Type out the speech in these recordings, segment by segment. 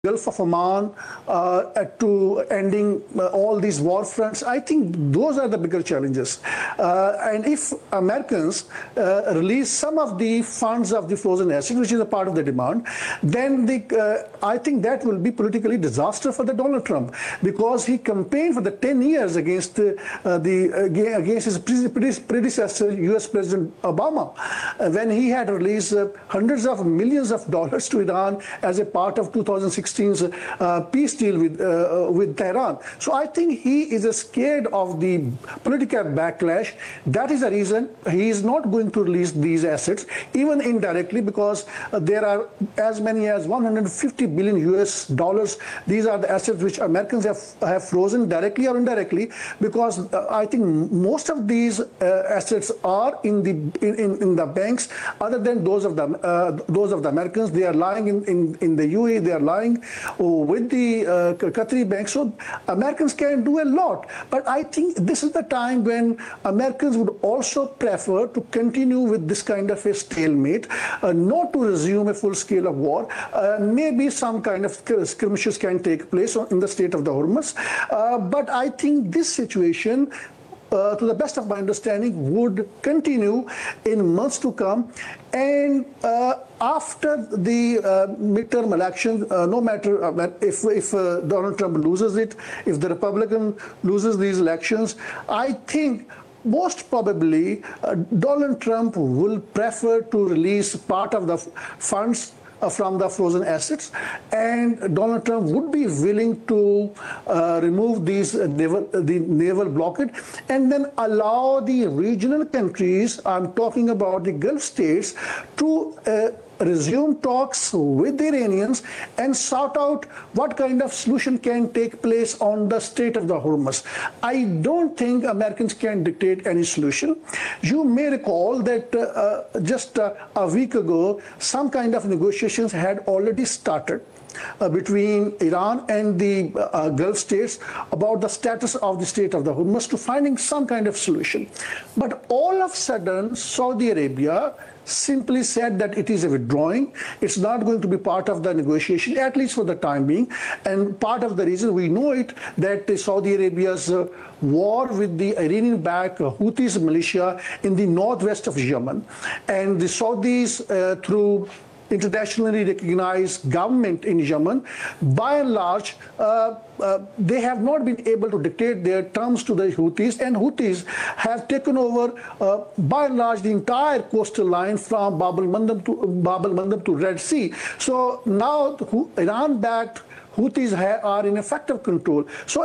Gulf of Oman to ending all these war fronts. I think those are the bigger challenges. And if Americans release some of the funds of the frozen assets, which is a part of the demand, then I think that will be politically disaster for the Donald Trump, because he campaigned for the 10 years against against his predecessor, U.S. President Obama, when he had released hundreds of millions of dollars to Iran as a part of 2016 peace deal with Tehran. So I think he is scared of the political backlash. That is the reason he is not going to release these assets, even indirectly, because there are as many as 150 billion US dollars. These are the assets which Americans have frozen directly or indirectly, because I think most of these assets are in the banks, other than those of the Americans. They are lying in the UAE. They are lying with the Qatari bank. So Americans can do a lot. But I think this is the time when Americans would also prefer to continue with this kind of a stalemate, not to resume a full scale of war. Maybe some kind of skirmishes can take place in the Strait of the Hormuz. But I think this situation, to the best of my understanding, would continue in months to come. And after the midterm election, no matter if Donald Trump loses it, if the Republican loses these elections, I think most probably Donald Trump will prefer to release part of the funds from the frozen assets, and Donald Trump would be willing to remove the naval blockade and then allow the regional countries, I'm talking about the Gulf states, to resume talks with the Iranians and sort out what kind of solution can take place on the Strait of the Hormuz. I don't think Americans can dictate any solution. You may recall that just a week ago, some kind of negotiations had already started between Iran and the Gulf states about the status of the Strait of the Hormuz to finding some kind of solution. But all of a sudden, Saudi Arabia simply said that it is a withdrawing. It's not going to be part of the negotiation, at least for the time being. And part of the reason we know it, that Saudi Arabia's war with the Iranian-backed Houthis militia in the northwest of Yemen. And the Saudis, through internationally recognized government in Yemen, by and large, they have not been able to dictate their terms to the Houthis, and Houthis have taken over, by and large, the entire coastal line from Bab al-Mandab to Red Sea. So now Iran-backed Houthis are in effective control. So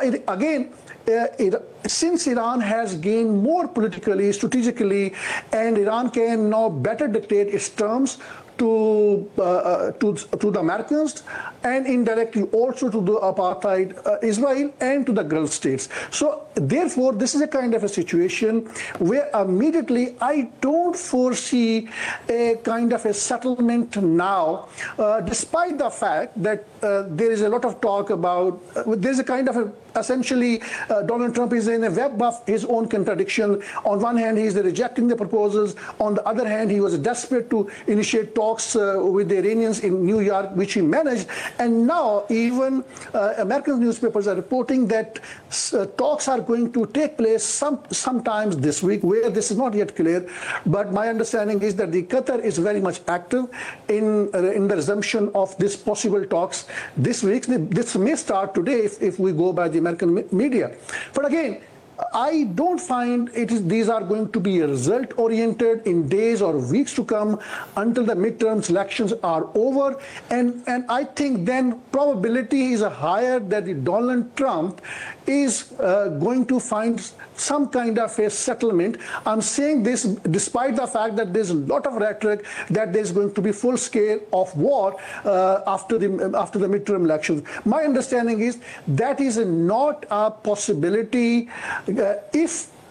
since Iran has gained more politically, strategically, and Iran can now better dictate its terms to the Americans, and indirectly also to the apartheid Israel and to the Gulf states. So therefore, this is a kind of a situation where immediately I don't foresee a kind of a settlement now, despite the fact that there is a lot of talk about, there's a kind of essentially, Donald Trump is in a web of his own contradiction. On one hand, he is rejecting the proposals. On the other hand, he was desperate to initiate talks with the Iranians in New York, which he managed. And now even American newspapers are reporting that talks are going to take place sometimes this week, where this is not yet clear. But my understanding is that the Qatar is very much active in the resumption of this possible talks this week. This may start today if we go by the American media. But again, I don't find these are going to be result-oriented in days or weeks to come until the midterm elections are over. And I think then probability is higher that the Donald Trump is going to find some kind of a settlement. I'm saying this despite the fact that there's a lot of rhetoric that there's going to be full scale of war after the midterm elections. My understanding is that is not a possibility if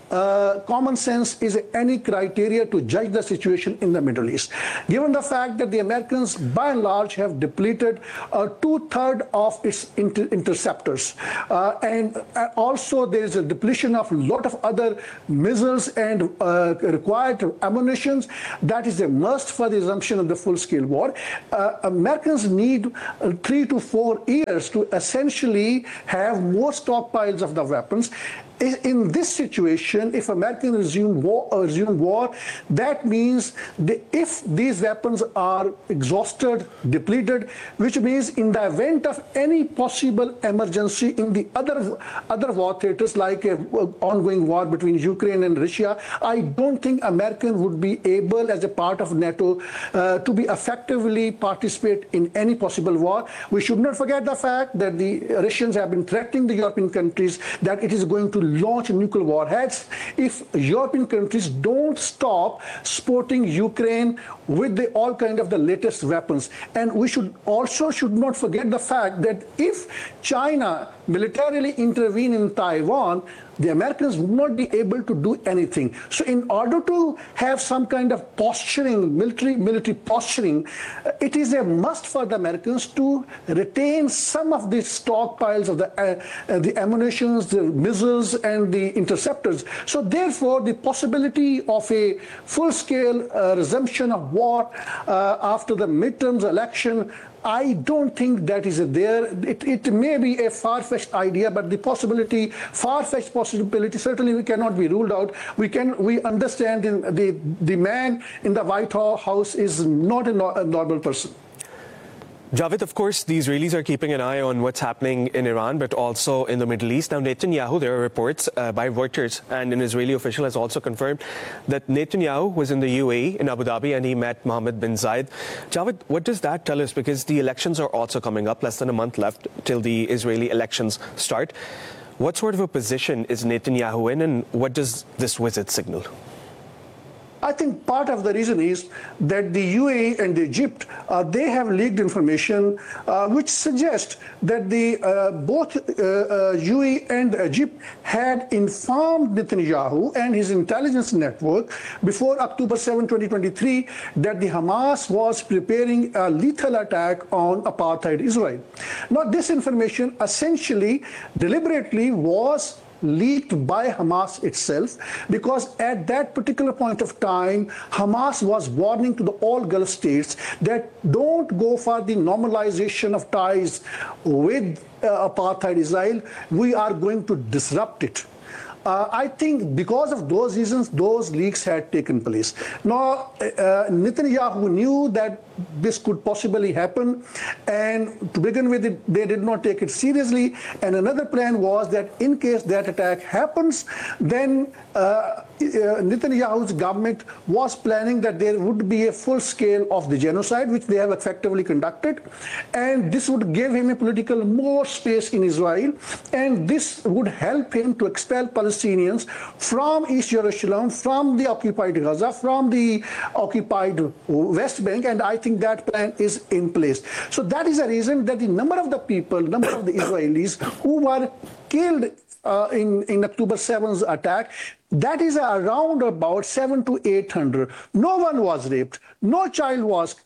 common sense is any criteria to judge the situation in the Middle East. Given the fact that the Americans, by and large, have depleted two-thirds of its interceptors, and also there is a depletion of a lot of other missiles and required ammunitions, that is a must for the resumption of the full-scale war. Americans need 3 to 4 years to essentially have more stockpiles of the weapons. In this situation, if Americans resume war, that means if these weapons are exhausted, depleted, which means in the event of any possible emergency in the other war theaters, like an ongoing war between Ukraine and Russia, I don't think Americans would be able, as a part of NATO, to be effectively participate in any possible war. We should not forget the fact that the Russians have been threatening the European countries that it is going to launch nuclear warheads if European countries don't stop supporting Ukraine with all kind of the latest weapons. And we should not forget the fact that if China militarily intervene in Taiwan, the Americans would not be able to do anything. So in order to have some kind of posturing, military posturing, it is a must for the Americans to retain some of the stockpiles of the ammunitions, the missiles, and the interceptors. So therefore, the possibility of a full-scale resumption of war after the midterms election, I don't think that is there. It may be a far-fetched idea, but the far-fetched possibility certainly cannot be ruled out. We understand the man in the White House is not a normal person. Javed, of course, the Israelis are keeping an eye on what's happening in Iran, but also in the Middle East. Now, Netanyahu, there are reports by Reuters, and an Israeli official has also confirmed that Netanyahu was in the UAE, in Abu Dhabi, and he met Mohammed bin Zayed. Javed, what does that tell us? Because the elections are also coming up, less than a month left till the Israeli elections start. What sort of a position is Netanyahu in, and what does this visit signal? I think part of the reason is that the UAE and Egypt, they have leaked information which suggests that both UAE and Egypt had informed Netanyahu and his intelligence network before October 7, 2023, that the Hamas was preparing a lethal attack on apartheid Israel. Now, this information essentially, deliberately was leaked by Hamas itself, because at that particular point of time, Hamas was warning to all Gulf states that don't go for the normalization of ties with apartheid Israel. We are going to disrupt it. I think because of those reasons, those leaks had taken place. Now, Netanyahu knew that this could possibly happen, and to begin with, they did not take it seriously. And another plan was that in case that attack happens, then Netanyahu's government was planning that there would be a full scale of the genocide, which they have effectively conducted, and this would give him a political more space in Israel, and this would help him to expel Palestinians from East Jerusalem, from the occupied Gaza, from the occupied West Bank, and I think that plan is in place. So that is the reason that the number of the Israelis who were killed in October 7's attack, that is around about 700 to 800. No one was raped. No child was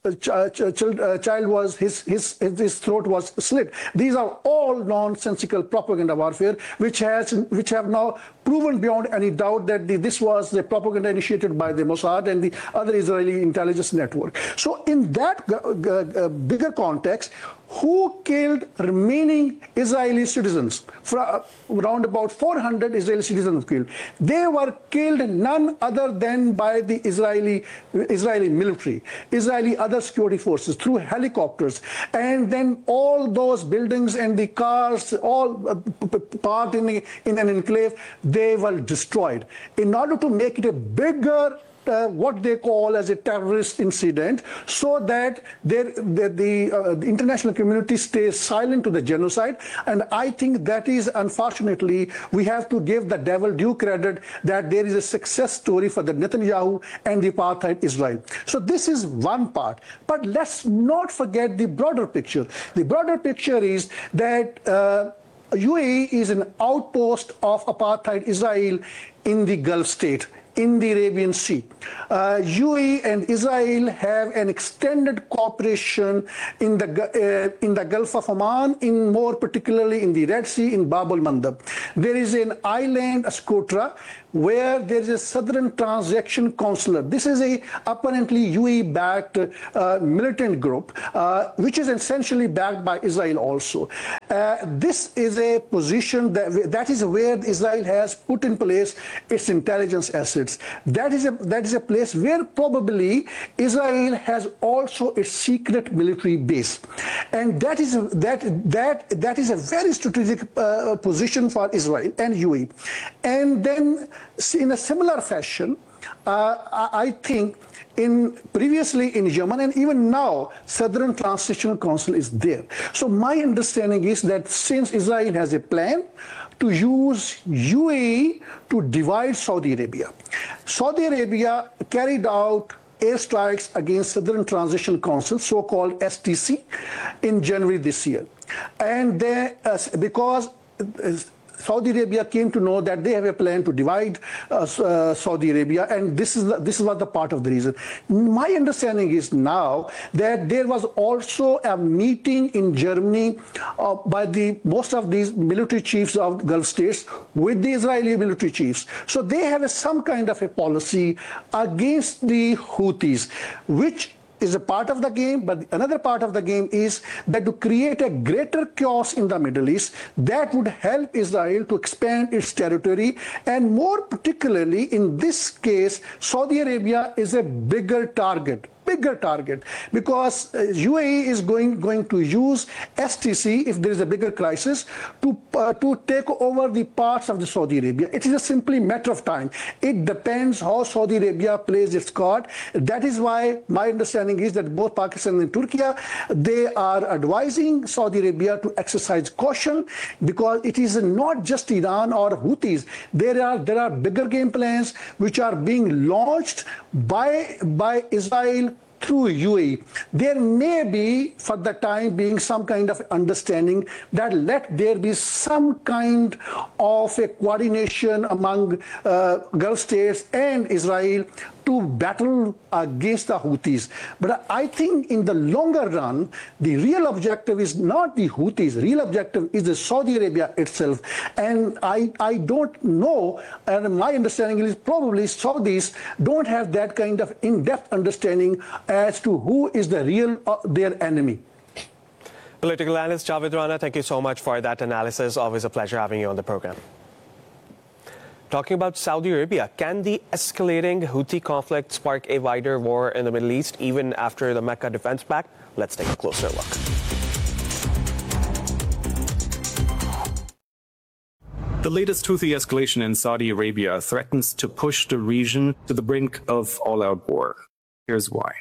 his throat was slit. These are all nonsensical propaganda warfare, which have now proven beyond any doubt that this was the propaganda initiated by the Mossad and the other Israeli intelligence network. So in that bigger context, who killed remaining Israeli citizens? Around about 400 Israeli citizens killed. They were killed none other than by the Israeli military, Israeli other security forces through helicopters. And then all those buildings and the cars, all parked in an enclave, they were destroyed. In order to make it a bigger what they call as a terrorist incident, so that the international community stays silent to the genocide. And I think that is, unfortunately, we have to give the devil due credit that there is a success story for the Netanyahu and the apartheid Israel. So this is one part. But let's not forget the broader picture. The broader picture is that UAE is an outpost of apartheid Israel in the Gulf state, in the Arabian Sea. UAE and Israel have an extended cooperation in the Gulf of Oman, in more particularly in the Red Sea, in Bab al-Mandab. There is an island, Socotra, where there is a Southern Transaction Consular. This is a apparently UAE-backed militant group, which is essentially backed by Israel also. This is a position that is where Israel has put in place its intelligence assets. That is a place where probably Israel has also its secret military base, and that is a very strategic position for Israel and UAE. And then, in a similar fashion, I think previously in Yemen and even now, Southern Transitional Council is there. So my understanding is that since Israel has a plan to use UAE to divide Saudi Arabia, Saudi Arabia carried out airstrikes against Southern Transitional Council, so-called STC, in January this year. And because Saudi Arabia came to know that they have a plan to divide Saudi Arabia, and this was the part of the reason. My understanding is now that there was also a meeting in Germany by most of these military chiefs of Gulf states with the Israeli military chiefs. So they have some kind of a policy against the Houthis, which is a part of the game, but another part of the game is that to create a greater chaos in the Middle East that would help Israel to expand its territory, and more particularly in this case, Saudi Arabia is a bigger target because UAE is going to use STC if there is a bigger crisis to take over the parts of the Saudi Arabia. It is a simply matter of time. It depends how Saudi Arabia plays its card. That is why my understanding is that both Pakistan and Turkey, they are advising Saudi Arabia to exercise caution, because it is not just Iran or Houthis. There are bigger game plans which are being launched by Israel through UAE. There may be, for the time being, some kind of understanding that let there be some kind of a coordination among Gulf states and Israel to battle against the Houthis. But I think in the longer run, the real objective is not the Houthis. Real objective is the Saudi Arabia itself. And I don't know, and my understanding is probably Saudis don't have that kind of in-depth understanding as to who is the real their enemy. Political analyst Javed Rana, thank you so much for that analysis. Always a pleasure having you on the program. Talking about Saudi Arabia, can the escalating Houthi conflict spark a wider war in the Middle East even after the Mecca Defense Pact? Let's take a closer look. The latest Houthi escalation in Saudi Arabia threatens to push the region to the brink of all-out war. Here's why.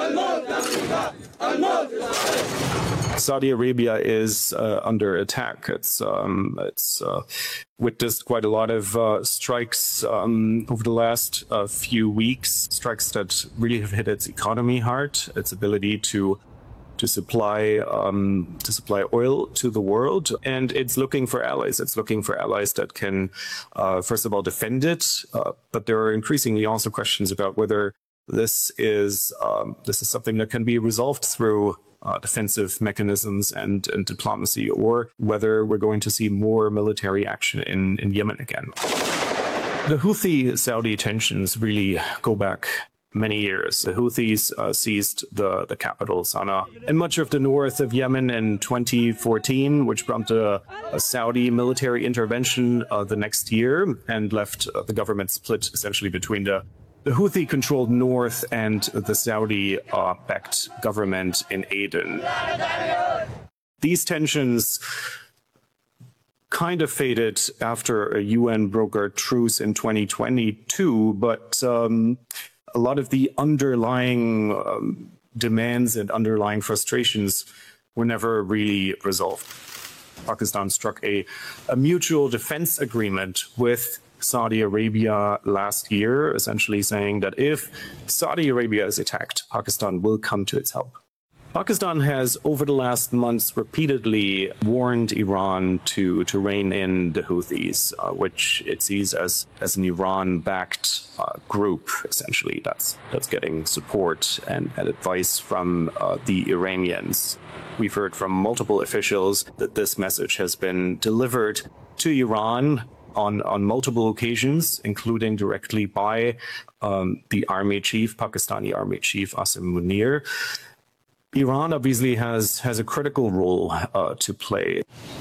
Saudi Arabia is under attack. It's witnessed quite a lot of strikes over the last few weeks, strikes that really have hit its economy hard, its ability to supply oil to the world, and it's looking for allies. It's looking for allies that can, first of all, defend it. But there are increasingly also questions about whether this is something that can be resolved through defensive mechanisms and diplomacy, or whether we're going to see more military action in Yemen again. The Houthi-Saudi tensions really go back many years. The Houthis seized the capital, Sana'a, and much of the north of Yemen in 2014, which prompted a Saudi military intervention the next year and left the government split essentially between the Houthi-controlled north and the Saudi-backed government in Aden. These tensions kind of faded after a UN-brokered truce in 2022, but a lot of the underlying demands and underlying frustrations were never really resolved. Pakistan struck a mutual defense agreement with Saudi Arabia last year, essentially saying that if Saudi Arabia is attacked, Pakistan will come to its help. Pakistan has, over the last months, repeatedly warned Iran to rein in the Houthis, which it sees as an Iran-backed group, essentially, that's getting support and advice from the Iranians. We've heard from multiple officials that this message has been delivered to Iran on multiple occasions, including directly by the army chief, Pakistani army chief Asim Munir. Iran obviously has a critical role to play.